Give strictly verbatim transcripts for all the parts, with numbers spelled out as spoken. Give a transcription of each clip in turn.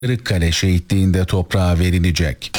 Kırıkkale şehitliğinde toprağa verilecek.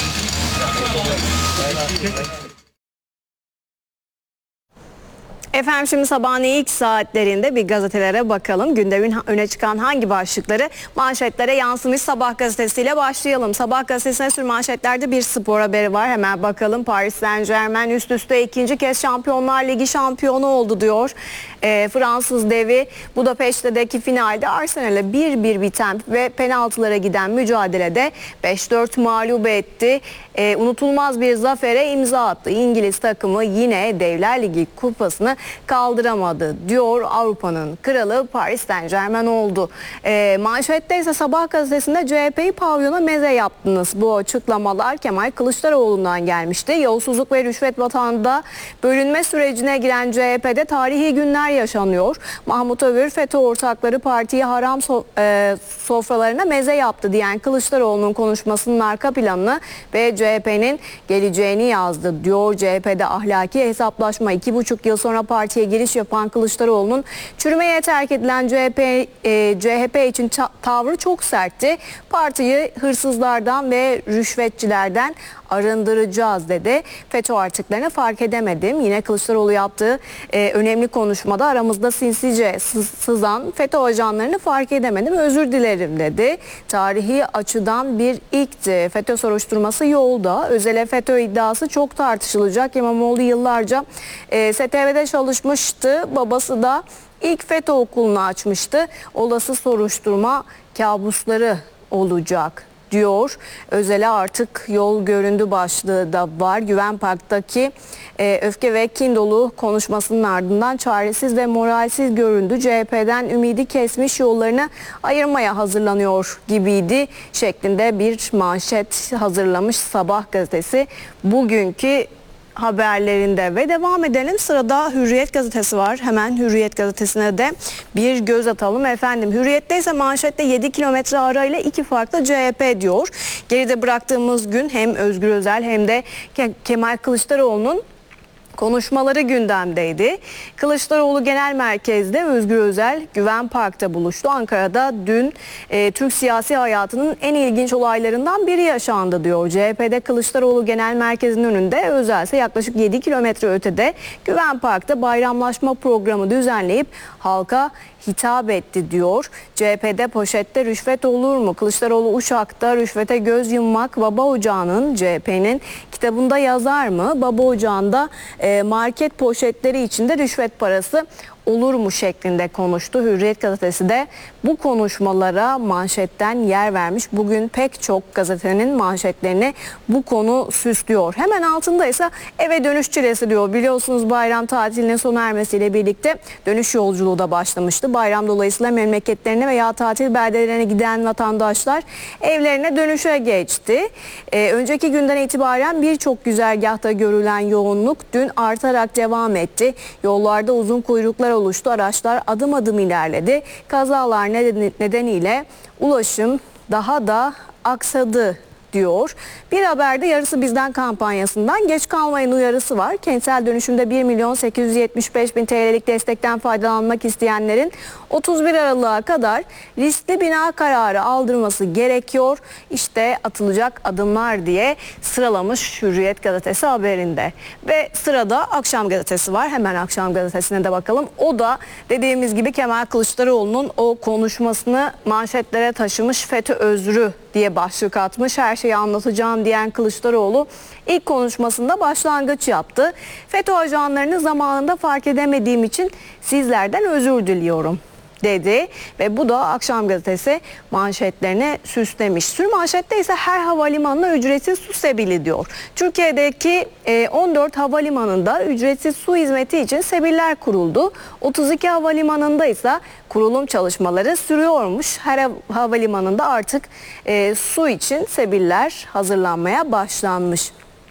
Efendim şimdi sabahın ilk saatlerinde bir gazetelere bakalım. Gündemin öne çıkan hangi başlıkları manşetlere yansımış Sabah gazetesiyle başlayalım. Sabah gazetesine sür manşetlerde bir spor haberi var. Hemen bakalım. Paris Saint-Germain üst üste ikinci kez Şampiyonlar Ligi şampiyonu oldu diyor. E, Fransız devi Budapeşte'deki finalde Arsenal'e bir bir biten ve penaltılara giden mücadelede beş dört mağlup etti. E, unutulmaz bir zafere imza attı. İngiliz takımı yine Devler Ligi kupasını kaldıramadı diyor. Avrupa'nın kralı Paris Saint-Germain oldu. E, manşette ise Sabah gazetesinde C H P'yi pavyona meze yaptınız. Bu açıklamalar Kemal Kılıçdaroğlu'ndan gelmişti. Yolsuzluk ve rüşvet batağında bölünme sürecine giren C H P'de tarihi günler yaşanıyor. Mahmut Övür, FETÖ ortakları partiyi haram so e, sofralarına meze yaptı diyen Kılıçdaroğlu'nun konuşmasının arka planını ve C H P'nin geleceğini yazdı diyor. C H P'de ahlaki hesaplaşma. iki buçuk yıl sonra partiye giriş yapan Kılıçdaroğlu'nun çürümeye terk edilen C H P, e, C H P için tavrı çok sertti. Partiyi hırsızlardan ve rüşvetçilerden arındıracağız dedi. FETÖ artıklarını fark edemedim. Yine Kılıçdaroğlu yaptığı e, önemli konuşmada aramızda sinsice sızan FETÖ ajanlarını fark edemedim. Özür dilerim dedi. Tarihi açıdan bir ilkti. FETÖ soruşturması yolda. Özele FETÖ iddiası çok tartışılacak. İmamoğlu yıllarca e, S T V'de çalışmıştı. Babası da ilk FETÖ okulunu açmıştı. Olası soruşturma kabusları olacak diyor. Özel'e artık yol göründü başlığı da var. Güven Park'taki e, öfke ve kin dolu konuşmasının ardından çaresiz ve moralsiz göründü. C H P'den ümidi kesmiş, yollarını ayırmaya hazırlanıyor gibiydi şeklinde bir manşet hazırlamış Sabah gazetesi bugünkü haberlerinde. Ve devam edelim. Sırada Hürriyet gazetesi var. Hemen Hürriyet gazetesine de bir göz atalım efendim. Hürriyet'te ise manşette yedi kilometre arayla iki farklı C H P diyor. Geride bıraktığımız gün hem Özgür Özel hem de Kemal Kılıçdaroğlu'nun konuşmaları gündemdeydi. Kılıçdaroğlu Genel Merkez'de, Özgür Özel Güven Park'ta buluştu. Ankara'da dün e, Türk siyasi hayatının en ilginç olaylarından biri yaşandı diyor. C H P'de Kılıçdaroğlu Genel Merkez'in önünde, Özel ise yaklaşık yedi kilometre ötede Güven Park'ta bayramlaşma programı düzenleyip halka hitap etti diyor. C H P'de poşette rüşvet olur mu? Kılıçdaroğlu Uşak'ta rüşvete göz yummak Baba Ocağı'nın, C H P'nin kitabında yazar mı? Baba Ocağı'nda e, market poşetleri içinde rüşvet parası olur mu şeklinde konuştu. Hürriyet gazetesi de bu konuşmalara manşetten yer vermiş. Bugün pek çok gazetenin manşetlerini bu konu süslüyor. Hemen altında ise eve dönüş çilesi diyor. Biliyorsunuz bayram tatilinin sona ermesiyle birlikte dönüş yolculuğu da başlamıştı. Bayram dolayısıyla memleketlerine veya tatil beldelerine giden vatandaşlar evlerine dönüşe geçti. Ee, önceki günden itibaren birçok güzergahta görülen yoğunluk dün artarak devam etti. Yollarda uzun kuyruklar oluştu. Araçlar adım adım ilerledi. Kazalar nedeniyle ulaşım daha da aksadı diyor. Bir haberde yarısı bizden kampanyasından geç kalmayın uyarısı var. Kentsel dönüşümde bir milyon sekiz yüz yetmiş beş bin T L'lik destekten faydalanmak isteyenlerin otuz bir Aralık'a kadar riskli bina kararı aldırması gerekiyor. İşte atılacak adımlar diye sıralamış Hürriyet gazetesi haberinde. Ve sırada Akşam gazetesi var. Hemen Akşam gazetesine de bakalım. O da dediğimiz gibi Kemal Kılıçdaroğlu'nun o konuşmasını manşetlere taşımış, FETÖ özrü diye başlık atmış. Her şeyi anlatacağım diyen Kılıçdaroğlu ilk konuşmasında başlangıç yaptı. FETÖ ajanlarını zamanında fark edemediğim için sizlerden özür diliyorum dedi ve bu da Akşam gazetesi manşetlerini süslemiş. Sür manşette ise her havalimanına ücretsiz su sebili diyor. Türkiye'deki on dört havalimanında ücretsiz su hizmeti için sebiller kuruldu. otuz iki havalimanında ise kurulum çalışmaları sürüyormuş. Her havalimanında artık e, su için sebiller hazırlanmaya başlanmış.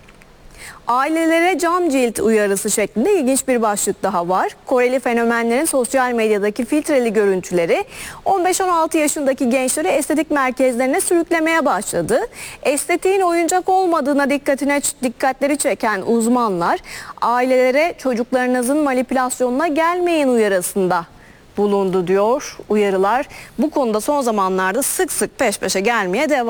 Ailelere cam cilt uyarısı şeklinde ilginç bir başlık daha var. Koreli fenomenlerin sosyal medyadaki filtreli görüntüleri on beş on altı yaşındaki gençleri estetik merkezlerine sürüklemeye başladı. Estetiğin oyuncak olmadığına dikkatine dikkatleri çeken uzmanlar ailelere çocuklarınızın manipülasyonuna gelmeyin uyarısında bulundu diyor uyarılar. Bu konuda son zamanlarda sık sık peş peşe gelmeye devam